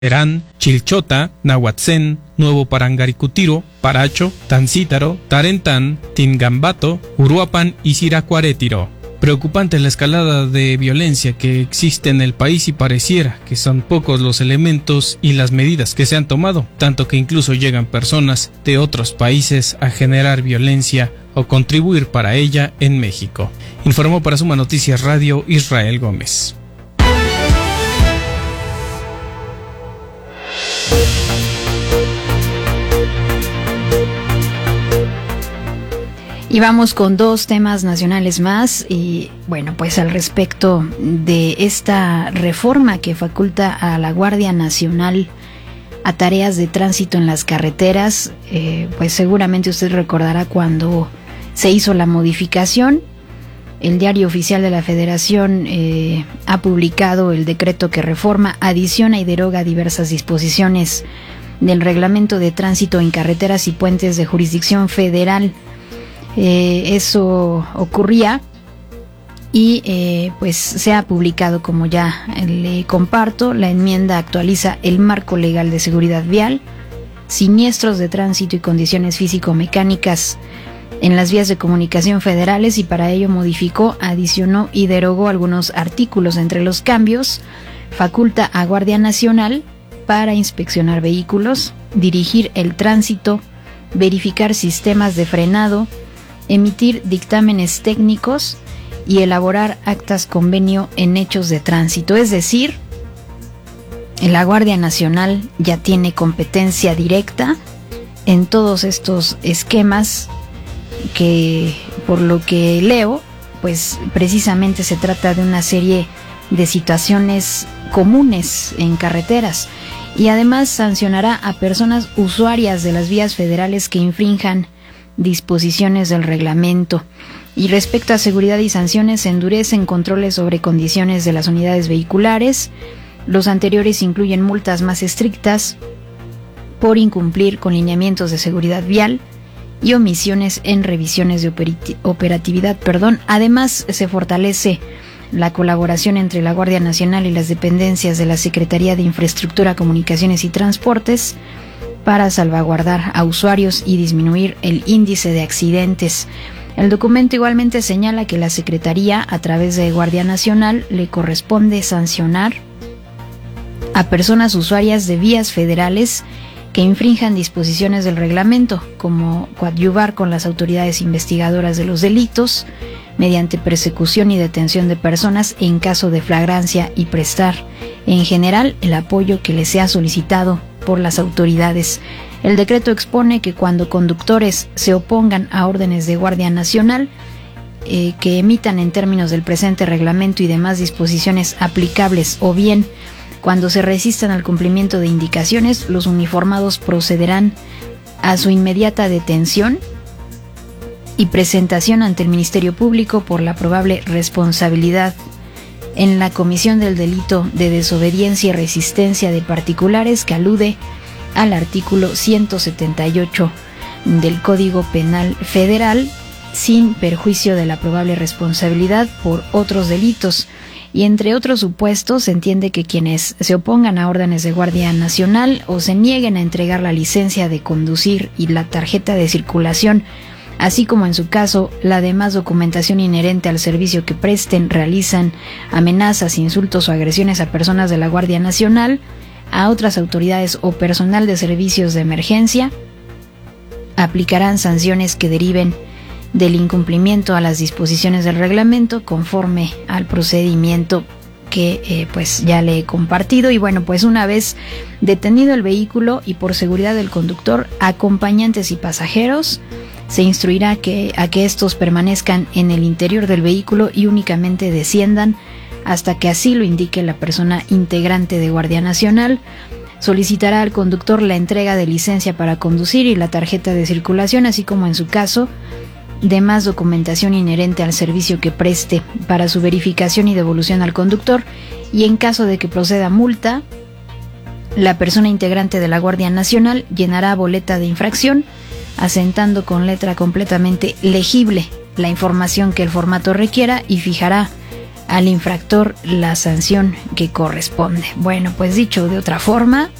Terán, Chilchota, Nahuatzén, Nuevo Parangaricutiro, Paracho, Tancítaro, Tarentán, Tingambato, Uruapan y Siracuarétiro. Preocupante la escalada de violencia que existe en el país y pareciera que son pocos los elementos y las medidas que se han tomado, tanto que incluso llegan personas de otros países a generar violencia o contribuir para ella en México. Informó para Suma Noticias Radio Israel Gómez. Y vamos con dos temas nacionales más y bueno, pues al respecto de esta reforma que faculta a la Guardia Nacional a tareas de tránsito en las carreteras, pues seguramente usted recordará cuando se hizo la modificación. El Diario Oficial de la Federación ha publicado el decreto que reforma, adiciona y deroga diversas disposiciones del Reglamento de Tránsito en Carreteras y Puentes de Jurisdicción Federal. Eso ocurría y pues se ha publicado, como ya le comparto. La enmienda actualiza el marco legal de seguridad vial, siniestros de tránsito y condiciones físico-mecánicas en las vías de comunicación federales, y para ello modificó, adicionó y derogó algunos artículos. Entre los cambios, faculta a Guardia Nacional para inspeccionar vehículos, dirigir el tránsito, verificar sistemas de frenado, emitir dictámenes técnicos y elaborar actas convenio en hechos de tránsito. Es decir, la Guardia Nacional ya tiene competencia directa en todos estos esquemas que, por lo que leo, pues precisamente se trata de una serie de situaciones comunes en carreteras, y además sancionará a personas usuarias de las vías federales que infrinjan disposiciones del reglamento. Y respecto a seguridad y sanciones, se endurecen controles sobre condiciones de las unidades vehiculares. Los anteriores incluyen multas más estrictas por incumplir con lineamientos de seguridad vial y omisiones en revisiones de operatividad. Además, se fortalece la colaboración entre la Guardia Nacional y las dependencias de la Secretaría de Infraestructura, Comunicaciones y Transportes para salvaguardar a usuarios y disminuir el índice de accidentes. El documento igualmente señala que la Secretaría, a través de Guardia Nacional, le corresponde sancionar a personas usuarias de vías federales que infrinjan disposiciones del reglamento, como coadyuvar con las autoridades investigadoras de los delitos mediante persecución y detención de personas en caso de flagrancia, y prestar, en general, el apoyo que les sea solicitado por las autoridades. El decreto expone que cuando conductores se opongan a órdenes de Guardia Nacional que emitan en términos del presente reglamento y demás disposiciones aplicables, o bien cuando se resistan al cumplimiento de indicaciones, los uniformados procederán a su inmediata detención y presentación ante el Ministerio Público por la probable responsabilidad en la comisión del delito de desobediencia y resistencia de particulares, que alude al artículo 178 del Código Penal Federal, sin perjuicio de la probable responsabilidad por otros delitos. Y entre otros supuestos, se entiende que quienes se opongan a órdenes de Guardia Nacional o se nieguen a entregar la licencia de conducir y la tarjeta de circulación, así como en su caso la demás documentación inherente al servicio que presten, realizan amenazas, insultos o agresiones a personas de la Guardia Nacional, a otras autoridades o personal de servicios de emergencia, aplicarán sanciones que deriven del incumplimiento a las disposiciones del reglamento conforme al procedimiento que pues ya le he compartido. Y bueno, pues una vez detenido el vehículo y por seguridad del conductor, acompañantes y pasajeros, se instruirá a que estos permanezcan en el interior del vehículo y únicamente desciendan hasta que así lo indique la persona integrante de Guardia Nacional. Solicitará al conductor la entrega de licencia para conducir y la tarjeta de circulación, así como en su caso demás documentación inherente al servicio que preste, para su verificación y devolución al conductor. Y en caso de que proceda multa, la persona integrante de la Guardia Nacional llenará boleta de infracción, asentando con letra completamente legible la información que el formato requiera, y fijará al infractor la sanción que corresponde. Bueno, pues dicho de otra forma,